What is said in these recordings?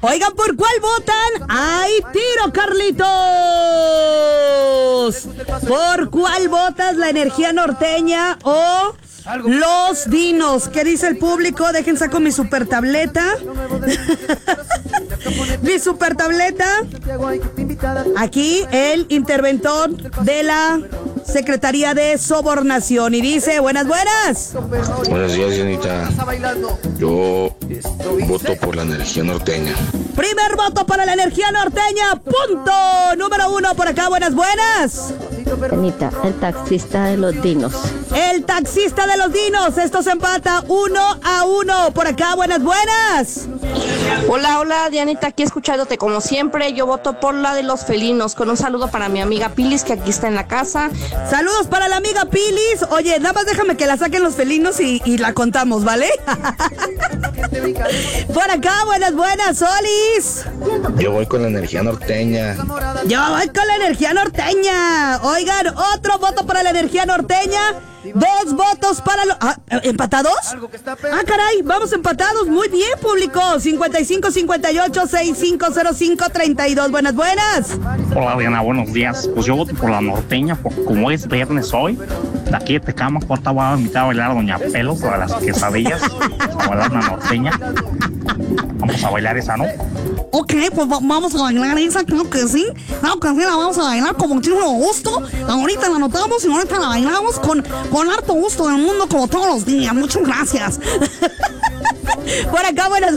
Oigan, ¿por cuál votan? ¡Ay, tiro, Carlitos! ¿Por cuál votas? ¿La energía norteña o los dinos? ¿Qué dice el público? Dejen saco mi super tableta. Mi super tableta. Aquí el interventor de la Secretaría de Sobornación y dice, buenas. Buenos días, Dianita. Yo voto por la energía norteña. Primer voto para la energía norteña. Punto número 1 por acá. Buenas. Anita, el taxista de los dinos. El taxista de los dinos. Esto se empata 1-1 por acá. Buenas. Hola, Dianita, aquí escuchándote como siempre. Yo voto por la de los felinos. Con un saludo para mi amiga Pilis, que aquí está en la casa. Saludos para la amiga Pilis. Oye, nada más déjame que la saquen los felinos y la contamos, ¿vale? Por acá, buenas, Solis. Yo voy con la energía norteña. Oigan, otro voto para la energía norteña. 2 votos para los... ¿empatados? Caray, vamos empatados. Muy bien, público. 55-58-6505-32. Buenas. Hola, Diana, buenos días. Pues yo voto por la norteña, porque como es viernes hoy, de aquí de Tecama, corta, voy a invitar a bailar a Doña Pelos para las quesadillas. A bailar una norteña. Vamos a bailar esa, ¿no? Ok, pues vamos a bailar esa, creo que sí. La vamos a bailar con muchísimo gusto. Ahorita la anotamos y ahorita la bailamos con harto gusto del mundo, como todos los días. Muchas gracias. Por acá, buenas.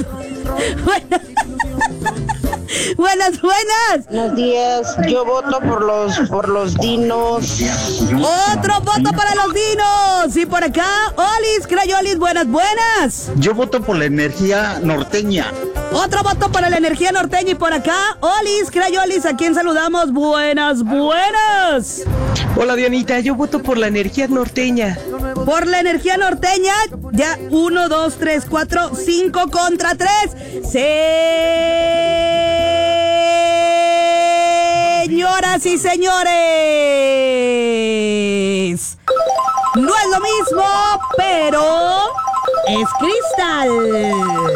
Buenos días, yo voto por los dinos. Otro voto para los dinos. Y por acá, Olis, Crayolis, buenas. Yo voto por la energía norteña. Otro voto para la energía norteña. Y por acá, Olis, Crayolis, ¿a quién saludamos? Buenas. Hola, Dianita, yo voto por la energía norteña. Por la energía norteña, ya 1, 2, 3, 4, 5 contra 3. Señoras y señores, no es lo mismo, pero es cristal.